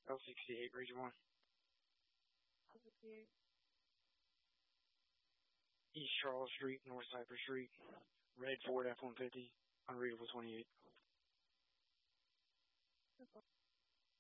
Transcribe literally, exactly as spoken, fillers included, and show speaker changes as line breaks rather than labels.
L sixty-eight, Region one. East Charles Street, North Cypress Street. Red Ford F one fifty, unreadable twenty-eight.